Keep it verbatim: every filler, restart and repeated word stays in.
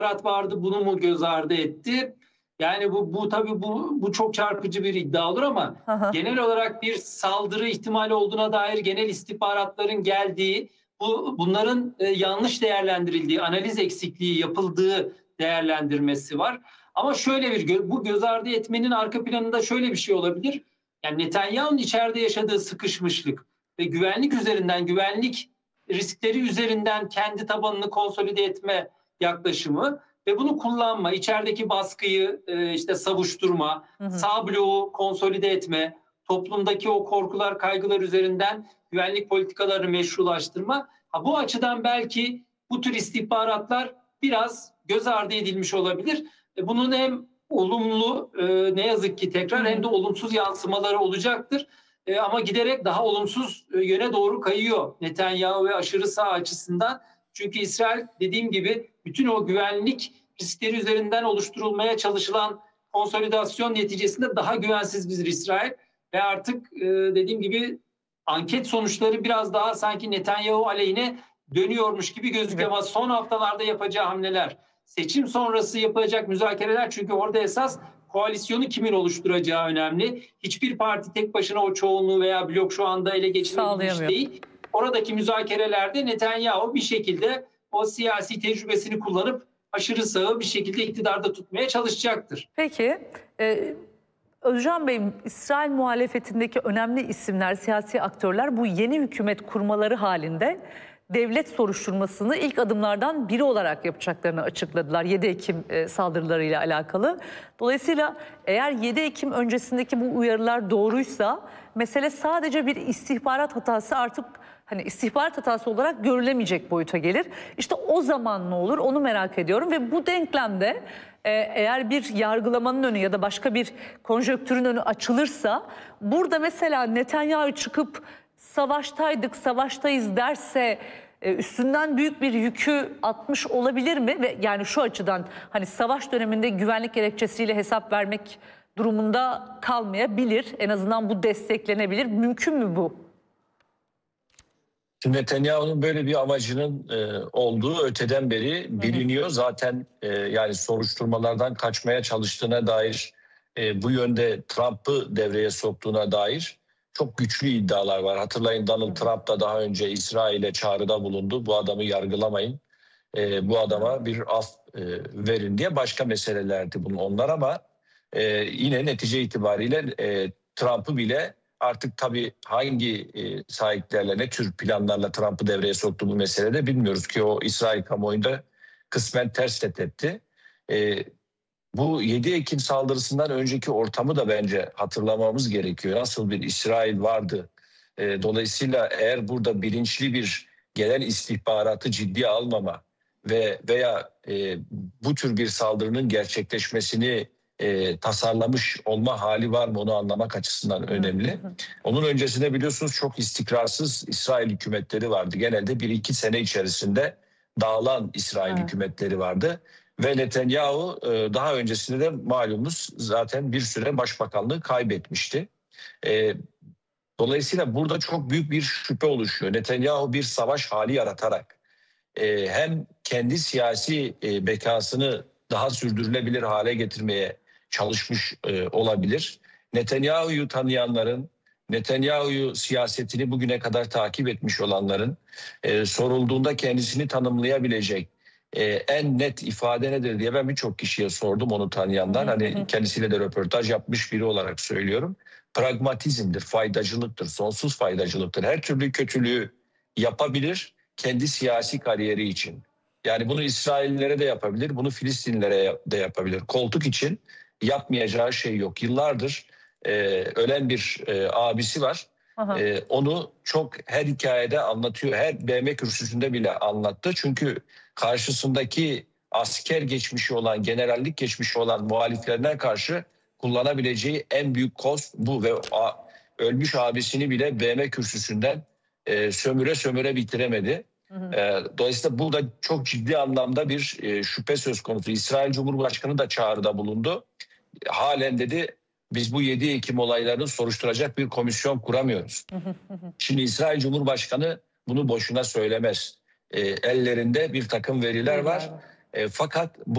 vardı, bunu mu göz ardı etti? Yani bu, bu tabii bu, bu çok çarpıcı bir iddia olur ama Hı hı. genel olarak bir saldırı ihtimali olduğuna dair genel istihbaratların geldiği, bu bunların e, yanlış değerlendirildiği, analiz eksikliği yapıldığı değerlendirmesi var. Ama şöyle bir bu göz ardı etmenin arka planında şöyle bir şey olabilir. Yani Netanyahu'nun içeride yaşadığı sıkışmışlık ve güvenlik üzerinden, güvenlik riskleri üzerinden kendi tabanını konsolide etme yaklaşımı ve bunu kullanma, içerideki baskıyı e, işte savuşturma, Hı hı. sağ bloğu konsolide etme, toplumdaki o korkular, kaygılar üzerinden güvenlik politikalarını meşrulaştırma. Ha, bu açıdan belki bu tür istihbaratlar biraz göz ardı edilmiş olabilir. E, bunun hem olumlu e, ne yazık ki tekrar hem de olumsuz yansımaları olacaktır. E, ama giderek daha olumsuz e, yöne doğru kayıyor Netanyahu ve aşırı sağ açısından. Çünkü İsrail dediğim gibi bütün o güvenlik riskleri üzerinden oluşturulmaya çalışılan konsolidasyon neticesinde daha güvensiz bir İsrail ve artık e, dediğim gibi anket sonuçları biraz daha sanki Netanyahu aleyhine dönüyormuş gibi gözüküyor. Ama son haftalarda yapacağı hamleler, seçim sonrası yapılacak müzakereler, çünkü orada esas koalisyonu kimin oluşturacağı önemli. Hiçbir parti tek başına o çoğunluğu veya blok şu anda ele geçirebilmiş değil. Oradaki müzakerelerde Netanyahu bir şekilde o siyasi tecrübesini kullanıp aşırı sağı bir şekilde iktidarda tutmaya çalışacaktır. Peki, e, Özcan Bey, İsrail muhalefetindeki önemli isimler, siyasi aktörler bu yeni hükümet kurmaları halinde devlet soruşturmasını ilk adımlardan biri olarak yapacaklarını açıkladılar yedi Ekim e, saldırılarıyla alakalı. Dolayısıyla eğer yedi Ekim öncesindeki bu uyarılar doğruysa mesele sadece bir istihbarat hatası, artık hani istihbarat hatası olarak görülemeyecek boyuta gelir. İşte o zaman ne olur onu merak ediyorum ve bu denklemde e, eğer bir yargılamanın önü ya da başka bir konjonktürün önü açılırsa burada mesela Netanyahu çıkıp savaştaydık, savaştayız derse e, üstünden büyük bir yükü atmış olabilir mi? Ve yani şu açıdan hani savaş döneminde güvenlik gerekçesiyle hesap vermek durumunda kalmayabilir. En azından bu desteklenebilir. Mümkün mü bu? Netanyahu'nun böyle bir amacının e, olduğu öteden beri biliniyor. Zaten e, yani soruşturmalardan kaçmaya çalıştığına dair, e, bu yönde Trump'ı devreye soktuğuna dair çok güçlü iddialar var. Hatırlayın, Donald Trump da daha önce İsrail'e çağrıda bulundu. Bu adamı yargılamayın, e, bu adama bir af e, verin diye. Başka meselelerdi bunun onlar ama e, yine netice itibariyle e, Trump'ı bile artık tabii hangi e, sahiplerle, ne tür planlarla Trump'ı devreye soktu bu meselede bilmiyoruz ki o İsrail kamuoyunda kısmen ters tepetti. E, bu yedi Ekim saldırısından önceki ortamı da bence hatırlamamız gerekiyor. Nasıl bir İsrail vardı? E, dolayısıyla eğer burada bilinçli bir gelen istihbaratı ciddiye almama ve veya e, bu tür bir saldırının gerçekleşmesini e, tasarlamış olma hali var mı, onu anlamak açısından önemli. Onun öncesinde biliyorsunuz çok istikrarsız İsrail hükümetleri vardı. Genelde bir iki sene içerisinde dağılan İsrail evet. hükümetleri vardı. Ve Netanyahu e, daha öncesinde de malumunuz zaten bir süre başbakanlığı kaybetmişti. E, dolayısıyla burada çok büyük bir şüphe oluşuyor. Netanyahu bir savaş hali yaratarak e, hem kendi siyasi e, bekasını daha sürdürülebilir hale getirmeye çalışmış e, olabilir. Netanyahu'yu tanıyanların, Netanyahu siyasetini bugüne kadar takip etmiş olanların e, sorulduğunda kendisini tanımlayabilecek e, en net ifade nedir diye ben birçok kişiye sordum, onu tanıyanlar. Hani kendisiyle de röportaj yapmış biri olarak söylüyorum. Pragmatizmdir, faydacılıktır, sonsuz faydacılıktır. Her türlü kötülüğü yapabilir kendi siyasi kariyeri için. Yani bunu İsraillilere de yapabilir, bunu Filistinlilere de yapabilir. Koltuk için yapmayacağı şey yok. Yıllardır e, ölen bir e, abisi var. E, onu çok her hikayede anlatıyor. Her B M kürsüsünde bile anlattı. Çünkü karşısındaki asker geçmişi olan, generallik geçmişi olan muhaliflerine karşı kullanabileceği en büyük koz bu. Ve a, ölmüş abisini bile B M kürsüsünden e, sömüre sömüre bitiremedi. Hı hı. E, dolayısıyla burada çok ciddi anlamda bir e, şüphe söz konusu. İsrail Cumhurbaşkanı da çağrıda bulundu. Halen dedi biz bu yedi Ekim olaylarını soruşturacak bir komisyon kuramıyoruz. Şimdi İsrail Cumhurbaşkanı bunu boşuna söylemez. E, ellerinde bir takım veriler var. E, fakat bu